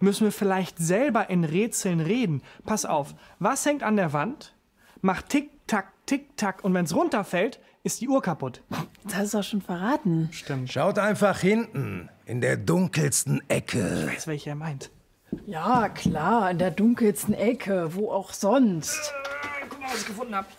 müssen wir vielleicht selber in Rätseln reden. Pass auf, was hängt an der Wand, macht Tick-Tack, Tick-Tack und wenn es runterfällt, ist die Uhr kaputt. Das hast du doch schon verraten. Stimmt. Schaut einfach hinten, in der dunkelsten Ecke. Ich weiß, welche er meint. Ja, klar, in der dunkelsten Ecke, wo auch sonst. Guck mal, was ich gefunden habe.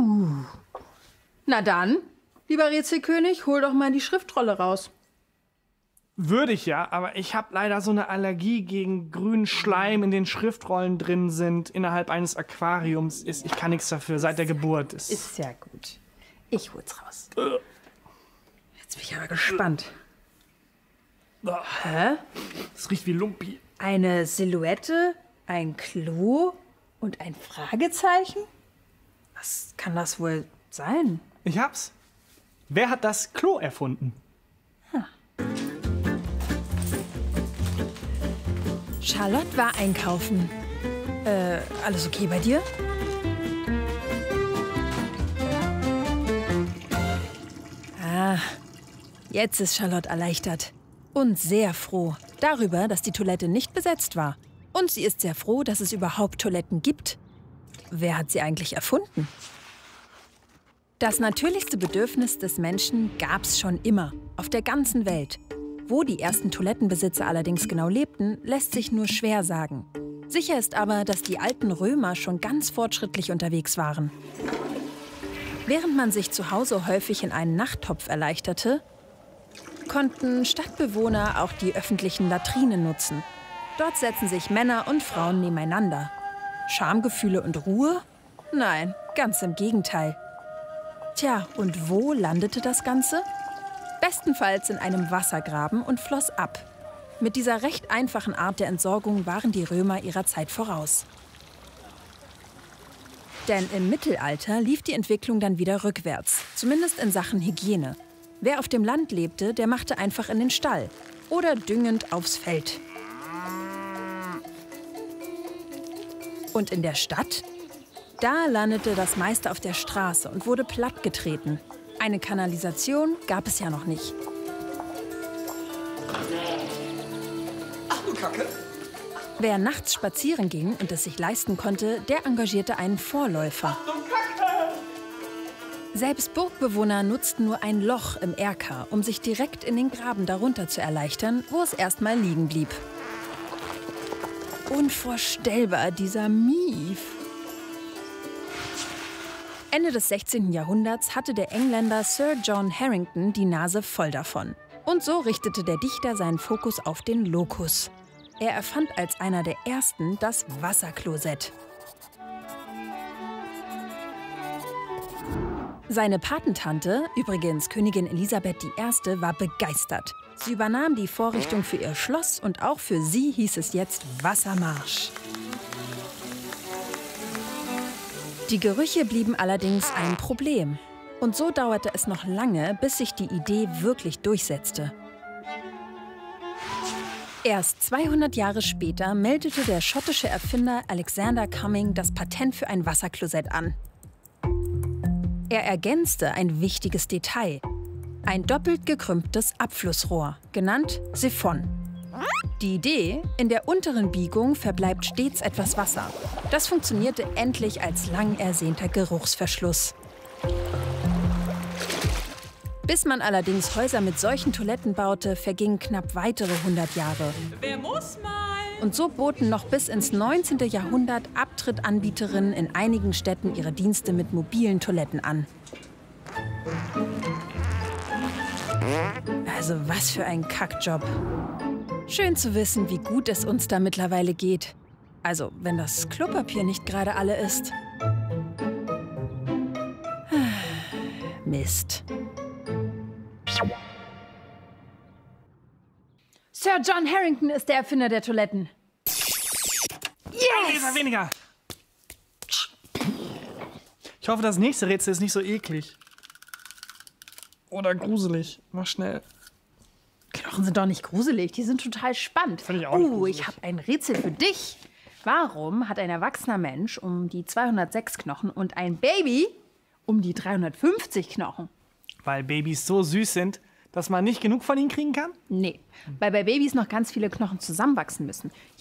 Na dann, lieber Rätselkönig, hol doch mal die Schriftrolle raus. Würde ich ja, aber ich habe leider so eine Allergie gegen grünen Schleim, in den Schriftrollen drin sind, innerhalb eines Aquariums. Ich kann nichts dafür, seit der Geburt. Ist ja gut. Ich hol's raus. Jetzt bin ich aber gespannt. Hä? Das riecht wie Lumpi. Eine Silhouette, ein Klo und ein Fragezeichen? Was kann das wohl sein? Ich hab's. Wer hat das Klo erfunden? Charlotte war einkaufen. Alles okay bei dir? Jetzt ist Charlotte erleichtert. Und sehr froh darüber, dass die Toilette nicht besetzt war. Und sie ist sehr froh, dass es überhaupt Toiletten gibt. Wer hat sie eigentlich erfunden? Das natürlichste Bedürfnis des Menschen gab's schon immer, auf der ganzen Welt. Wo die ersten Toilettenbesitzer allerdings genau lebten, lässt sich nur schwer sagen. Sicher ist aber, dass die alten Römer schon ganz fortschrittlich unterwegs waren. Während man sich zu Hause häufig in einen Nachttopf erleichterte, konnten Stadtbewohner auch die öffentlichen Latrinen nutzen. Dort setzen sich Männer und Frauen nebeneinander. Schamgefühle und Ruhe? Nein, ganz im Gegenteil. Tja, und wo landete das Ganze? Bestenfalls in einem Wassergraben und floss ab. Mit dieser recht einfachen Art der Entsorgung waren die Römer ihrer Zeit voraus. Denn im Mittelalter lief die Entwicklung dann wieder rückwärts, zumindest in Sachen Hygiene. Wer auf dem Land lebte, der machte einfach in den Stall oder düngend aufs Feld. Und in der Stadt? Da landete das meiste auf der Straße und wurde plattgetreten. Eine Kanalisation gab es ja noch nicht. Ach du Kacke. Wer nachts spazieren ging und es sich leisten konnte, der engagierte einen Vorläufer. Ach du Kacke. Selbst Burgbewohner nutzten nur ein Loch im Erker, um sich direkt in den Graben darunter zu erleichtern, wo es erstmal liegen blieb. Unvorstellbar, dieser Mief. Ende des 16. Jahrhunderts hatte der Engländer Sir John Harington die Nase voll davon. Und so richtete der Dichter seinen Fokus auf den Lokus. Er erfand als einer der ersten das Wasserklosett. Seine Patentante, übrigens Königin Elisabeth I., war begeistert. Sie übernahm die Vorrichtung für ihr Schloss und auch für sie hieß es jetzt Wassermarsch. Die Gerüche blieben allerdings ein Problem. Und so dauerte es noch lange, bis sich die Idee wirklich durchsetzte. Erst 200 Jahre später meldete der schottische Erfinder Alexander Cumming das Patent für ein Wasserklosett an. Er ergänzte ein wichtiges Detail: ein doppelt gekrümmtes Abflussrohr, genannt Siphon. Die Idee: in der unteren Biegung verbleibt stets etwas Wasser. Das funktionierte endlich als lang ersehnter Geruchsverschluss. Bis man allerdings Häuser mit solchen Toiletten baute, vergingen knapp weitere 100 Jahre. Wer muss mal? Und so boten noch bis ins 19. Jahrhundert Abtrittanbieterinnen in einigen Städten ihre Dienste mit mobilen Toiletten an. Also was für ein Kackjob. Schön zu wissen, wie gut es uns da mittlerweile geht. Also, wenn das Klopapier nicht gerade alle ist. Mist. Sir John Harington ist der Erfinder der Toiletten. Yes! Weniger. Ich hoffe, das nächste Rätsel ist nicht so eklig. Oder gruselig. Mach schnell. Knochen sind doch nicht gruselig, die sind total spannend. Finde ich auch nicht gruselig. Ich habe ein Rätsel für dich. Warum hat ein erwachsener Mensch um die 206 Knochen und ein Baby um die 350 Knochen? Weil Babys so süß sind, dass man nicht genug von ihnen kriegen kann? Nee, weil bei Babys noch ganz viele Knochen zusammenwachsen müssen.